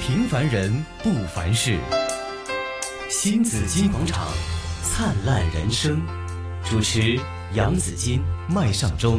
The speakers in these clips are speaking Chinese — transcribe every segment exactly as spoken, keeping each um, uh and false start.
平凡人不凡事。新紫金广场，灿烂人生。主持杨紫金、麦尚中。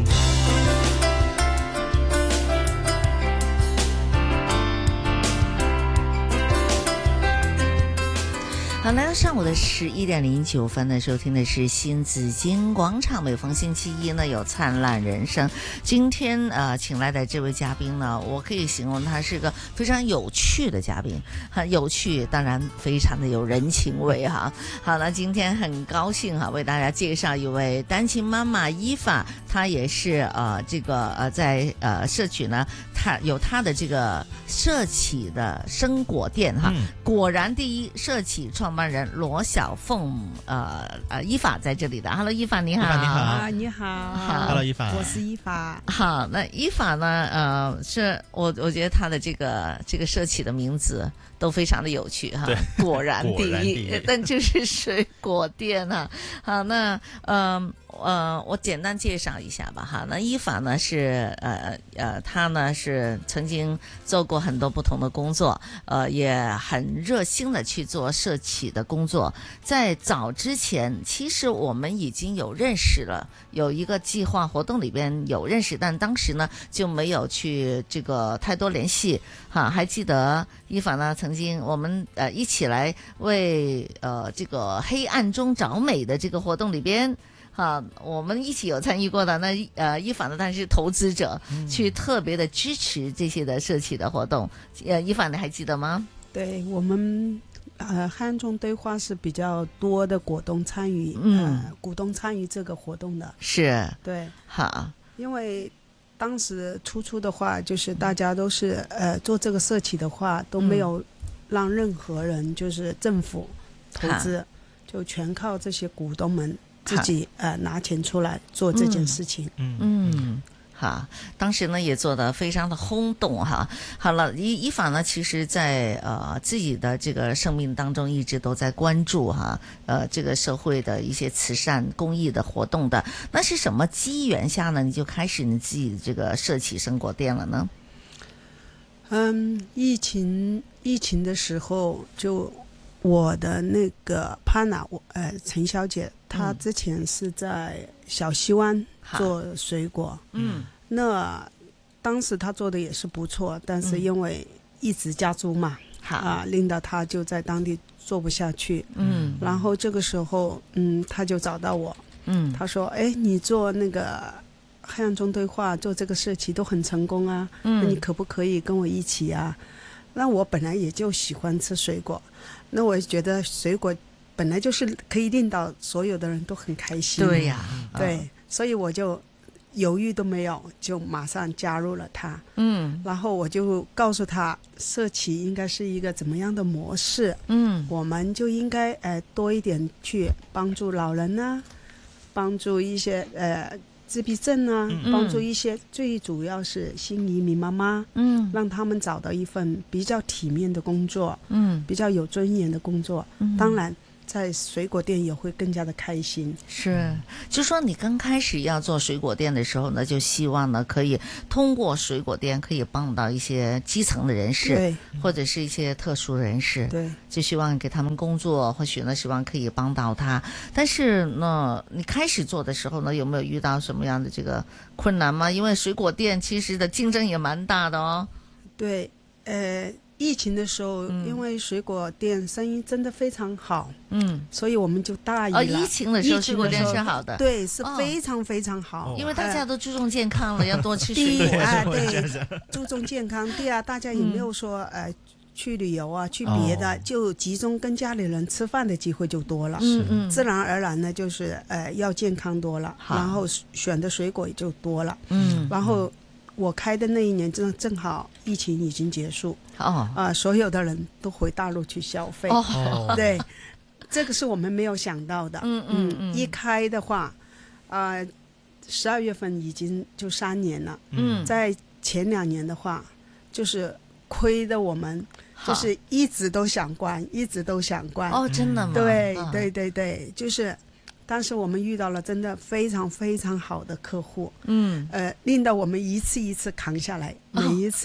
好，来到上午的十一点零九分呢，收听的是新紫金广场。每逢星期一呢，有灿烂人生。今天呃，请来的这位嘉宾呢，我可以形容他是个非常有趣的嘉宾，很有趣，当然非常的有人情味哈。好，那今天很高兴哈，为大家介绍一位单亲妈妈伊法，她也是呃这个呃在呃社区呢，她有她的这个社企的生果店哈，嗯、果然第一社企创。创办人罗小凤，呃呃，伊法在这里的 ，Hello， 伊法你好， 伊法你好， 啊，你好， 好 ，Hello， 伊法， 我是伊法。 好，那伊法呢？呃，是我我觉得他的这个这个社企的名字都非常的有趣哈，果然第一，但就是水果店哈。好，那呃呃，我简单介绍一下吧哈。那伊法呢是呃呃，他呢是曾经做过很多不同的工作，呃，也很热心的去做社企的工作。在早之前，其实我们已经有认识了，有一个计划活动里边有认识，但当时呢就没有去这个太多联系哈。还记得伊法呢曾经我们呃一起来为呃这个黑暗中找美的这个活动里边。好，我们一起有参与过的。那呃，伊法呢，他是投资者，嗯、去特别的支持这些的社企的活动。呃，伊法你还记得吗？ 对，我们呃汉中对话是比较多的股东参与， 嗯， 呃，股东参与这个活动的。 是， 对， 好， 因为当时初初的话，就是大家都是呃做这个社企的话，都没有让任何人就是政府投资，就全靠这些股东们。自己呃拿钱出来做这件事情， 嗯嗯，好，当时呢也做得非常的轰动哈。好了，伊伊法呢，其实在呃自己的这个生命当中一直都在关注哈，呃这个社会的一些慈善公益的活动的。那是什么机缘下呢？你就开始你自己的这个社企生果店了呢？ 嗯，疫情疫情的时候就。我的那个 partner， 我呃陈小姐，她之前是在小西湾做水果， 嗯， 那当时她做的也是不错，但是因为一直加租嘛， 好啊，令到她就在当地做不下去， 嗯， 然后这个时候，嗯，她就找到我， 嗯， 她说，哎，你做那个黑暗中对话，做这个社企都很成功啊， 嗯， 那你可不可以跟我一起啊？那我本来也就喜欢吃水果。那我觉得水果本来就是可以令到所有的人都很开心， 对呀， 对，嗯、所以我就犹豫都没有，就马上加入了他。 嗯， 然后我就告诉他，社企应该是一个怎么样的模式？ 嗯， 我们就应该呃多一点去帮助老人啊，帮助一些呃自闭症啊， 嗯、 帮助一些最主要是新移民妈妈， 嗯， 让他们找到一份比较体面的工作， 嗯， 比较有尊严的工作， 嗯， 当然在水果店也会更加的开心。 是，就说你刚开始要做水果店的时候呢，就希望呢可以通过水果店可以帮到一些基层的人士， 对， 或者是一些特殊人士， 对， 就希望给他们工作，或许呢希望可以帮到他。但是呢，你开始做的时候呢，有没有遇到什么样的这个困难吗？因为水果店其实的竞争也蛮大的哦。 对，呃。疫情的时候、嗯、因为水果店生意真的非常好， 嗯， 所以我们就大意了。 哦，疫情的时候水果店是好的， 对，是非常非常好、 哦、因为大家都注重健康了、呃、要多吃水果。 第一啊，对，注重健康。第二，大家也没有说、嗯、呃去旅游啊，去别的、哦、就集中跟家里人吃饭的机会就多了， 嗯嗯， 自然而然呢就是呃要健康多了，然后选的水果也就多了， 嗯， 然后我开的那一年正正好疫情已经结束， 哦， 啊、呃，所有的人都回大陆去消费， 哦， 对，这个是我们没有想到的， 嗯嗯嗯， 一开的话，啊、呃，十二月份已经就三年了， 嗯， 在前两年的话，就是亏的我们就是一直都想关，一直都想关， 哦，真的吗？ 对、 嗯、 对对对，就是。当时我们遇到了真的非常非常好的客户， 嗯， 呃，令到我们一次一次扛下来，每一次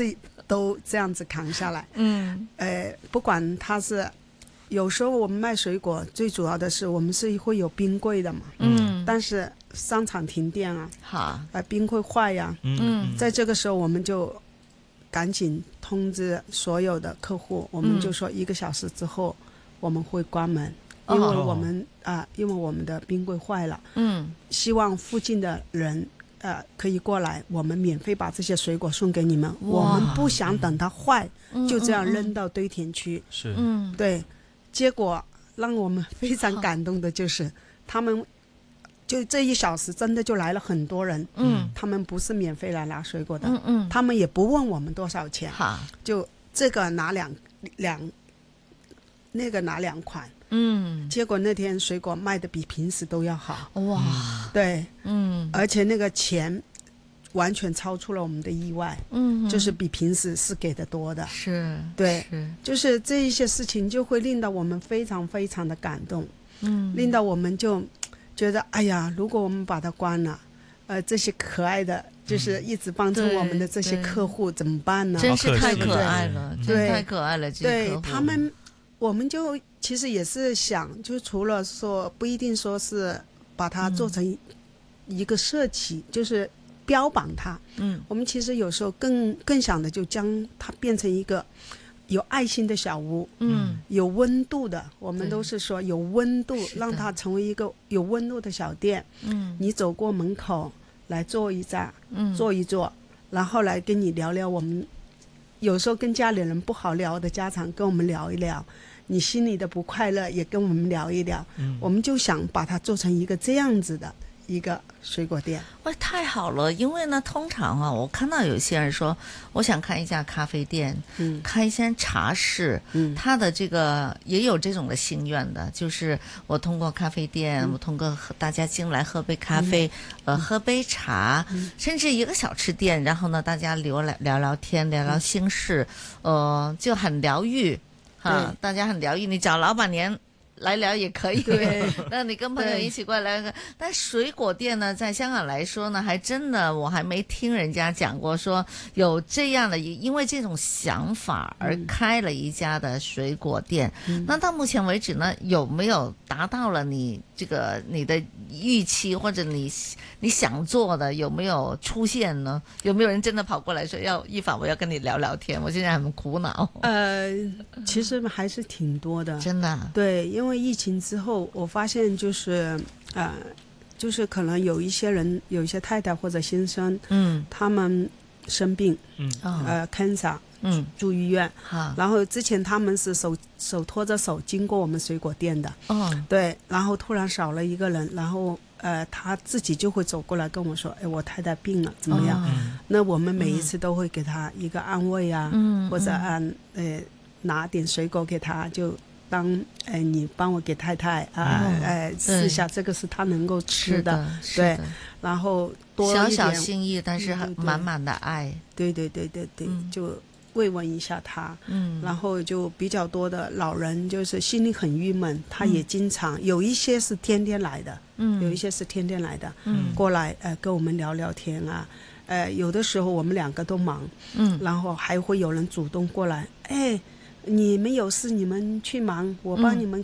都这样子扛下来。 嗯， 呃，不管他是，有时候我们卖水果，最主要的是我们是会有冰柜的嘛。 嗯， 但是商场停电啊， 好， 呃，冰柜坏呀、啊， 嗯， 在这个时候我们就赶紧通知所有的客户，我们就说一个小时之后我们会关门。因为我们啊、呃，因为我们的冰柜坏了， 嗯， 希望附近的人呃可以过来，我们免费把这些水果送给你们。我们不想等它坏， 嗯、 就这样扔到堆填区。 是， 嗯， 对。结果让我们非常感动的就是，他们就这一小时真的就来了很多人。 嗯， 他们不是免费来拿水果的， 嗯嗯， 他们也不问我们多少钱， 好， 就这个拿两两，那个拿两款。 嗯， 结果那天水果卖的比平时都要好。 哇， 对， 嗯， 而且那个钱完全超出了我们的意外， 嗯， 就是比平时是给的多的。 是， 对， 是， 就是这一些事情就会令到我们非常非常的感动， 嗯， 令到我们就觉得，哎呀，如果我们把它关了，呃，这些可爱的，就是一直帮助我们的这些客户怎么办呢？ 真是太可爱了， 对， 太可爱了，这对他们。我们就其实也是想，就除了说不一定说是把它做成一个社企，嗯、就是标榜它。 嗯， 我们其实有时候更更想的就将它变成一个有爱心的小屋， 嗯， 有温度的。我们都是说有温度，让它成为一个有温度的小店。 嗯， 你走过门口来坐一站， 嗯， 坐一坐，然后来跟你聊聊我们有时候跟家里人不好聊的家常，跟我们聊一聊。你心里的不快乐也跟我们聊一聊，嗯，我们就想把它做成一个这样子的一个水果店。 哇，太好了！因为呢，通常啊，我看到有些人说，我想开一家咖啡店，嗯，开一间茶室，嗯，他的这个也有这种的心愿的，就是我通过咖啡店，嗯、我通过大家进来喝杯咖啡，嗯、呃，喝杯茶，嗯、甚至一个小吃店，然后呢，大家聊聊聊聊天，聊聊心事，嗯、呃，就很疗愈。哈，大家很疗愈，你找老板娘来聊也可以。 对， 那你跟朋友一起过来。但水果店呢，在香港来说呢，还真的我还没听人家讲过说有这样的，因为这种想法而开了一家的水果店。嗯、那到目前为止呢，有没有达到了你这个你的预期，或者你你想做的有没有出现呢？有没有人真的跑过来说要一凡，我要跟你聊聊天？我现在很苦恼。 呃，其实还是挺多的， 真的。 对，因为疫情之后，我发现就是呃，就是可能有一些人，有一些太太或者先生，嗯，他们生病，嗯，呃 ，cancer，嗯，住医院，好，然后之前他们是手手拖着手经过我们水果店的，哦，对，然后突然少了一个人，然后呃，他自己就会走过来跟我说，哎，我太太病了，怎么样？哦、那我们每一次都会给他一个安慰啊，嗯，或者按呃拿点水果给他，就当哎你帮我给太太啊，嗯、哎试下这个是他能够吃的，对，然后多小小心意，但是满满的爱， 对对对对对，嗯、就慰问一下他，嗯，然后就比较多的老人就是心里很郁闷，他也经常、嗯、有一些是天天来的，嗯，有一些是天天来的，嗯，过来呃跟我们聊聊天啊，呃有的时候我们两个都忙，嗯，然后还会有人主动过来，哎。你们有事你们去忙，我帮你们